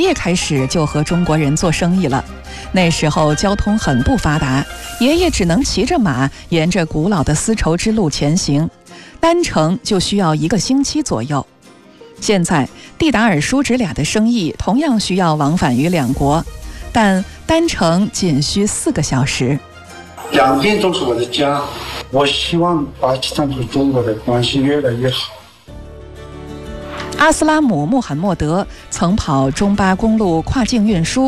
爷开始就和中国人做生意了。那时候交通很不发达，爷爷只能骑着马沿着古老的丝绸之路前行，单程就需要1个星期左右。现在蒂达尔叔侄俩的生意同样需要往返于两国，但单程仅需4个小时。 两边都是我的家，我希望巴基斯坦和中国的关系越来越好。 阿斯拉姆·穆罕默德曾跑中巴公路跨境运输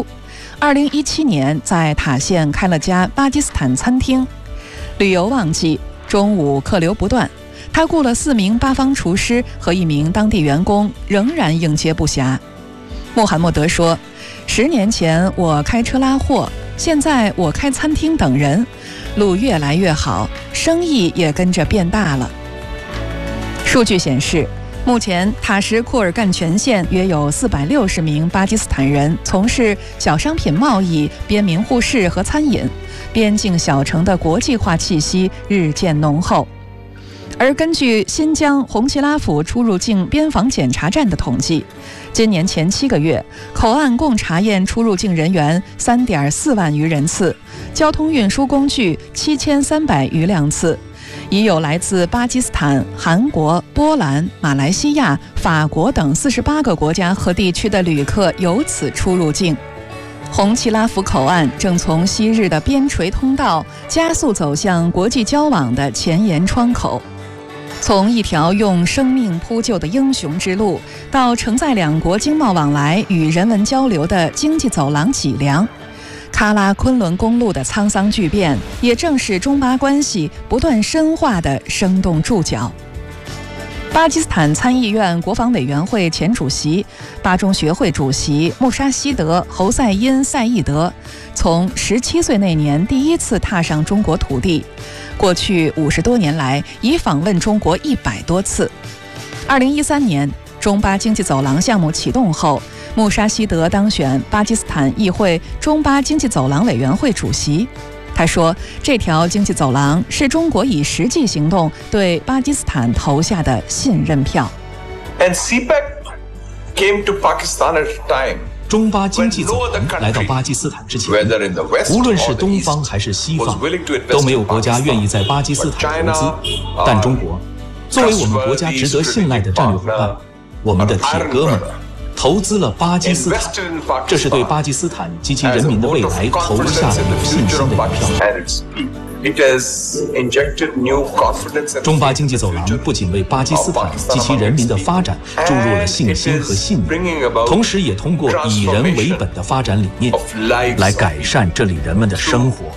，2017年在塔县开了家巴基斯坦餐厅。旅游旺季，中午客流不断，他雇了4名巴方厨师和1名当地员工，仍然应接不暇。穆罕默德说：“10年前我开车拉货，现在我开餐厅等人，路越来越好，生意也跟着变大了。”数据显示，目前塔什库尔干全县约有460名巴基斯坦人从事小商品贸易、边民护士和餐饮，边境小城的国际化气息日渐浓厚。而根据新疆红旗拉府出入境边防检查站的统计，今年前7个月，口岸共查验出入境人员3.4万余人次，交通运输工具7300余辆次。已有来自巴基斯坦、韩国、波兰、马来西亚、法国等48个国家和地区的旅客由此出入境。红旗拉府口岸正从昔日的边陲通道加速走向国际交往的前沿窗口。从一条用生命铺就的英雄之路，到承载两国经贸往来与人文交流的经济走廊脊梁，喀拉昆仑公路的沧桑巨变，也正是中巴关系不断深化的生动注脚。巴基斯坦参议院国防委员会前主席、巴中学会主席穆沙希德·侯赛因·赛义德，从17岁那年第一次踏上中国土地，过去50多年来已访问中国100多次。2013年，中巴经济走廊项目启动后，穆沙希德当选巴基斯坦议会中巴经济走廊委员会主席。他说，这条经济走廊是中国以实际行动对巴基斯坦投下的信任票。 And CPEC came to Pakistan at a time 中巴经济走廊来到巴基斯坦之前，无论是东方还是西方，都没有国家愿意在巴基斯坦投资。但中国作为我们国家值得信赖的战略伙伴，我们的铁哥们投资了巴基斯坦，这是对巴基斯坦及其人民的未来投下了有信心的一票。中巴经济走廊不仅为巴基斯坦及其人民的发展注入了信心和信念，同时也通过以人为本的发展理念来改善这里人们的生活。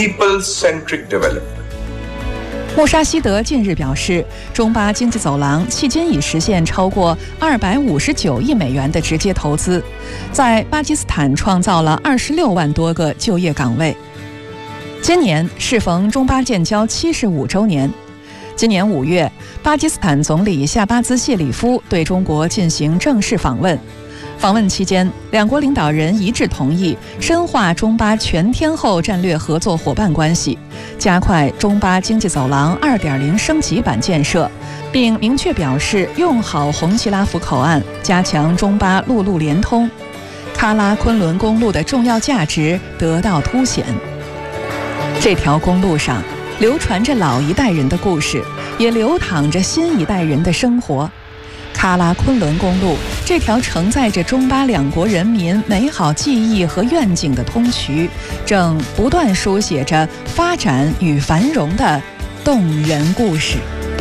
穆沙希德近日表示，中巴经济走廊迄今已实现超过259亿美元的直接投资，在巴基斯坦创造了26万多个就业岗位。今年适逢中巴建交75周年，今年5月，巴基斯坦总理夏巴兹谢里夫对中国进行正式访问。访问期间，两国领导人一致同意深化中巴全天候战略合作伙伴关系，加快中巴经济走廊 2.0 升级版建设，并明确表示用好红旗拉府口岸，加强中巴陆路联通。喀拉昆仑公路的重要价值得到凸显。这条公路上流传着老一代人的故事，也流淌着新一代人的生活。喀拉昆仑公路这条承载着中巴两国人民美好记忆和愿景的通衢，正不断书写着发展与繁荣的动人故事。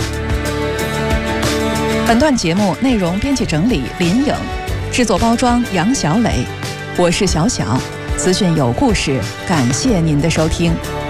本段节目内容编辑整理林颖，制作包装杨小磊，我是小小，资讯有故事，感谢您的收听。